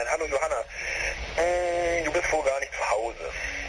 Hallo Johanna. Du bist wohl gar nicht zu Hause.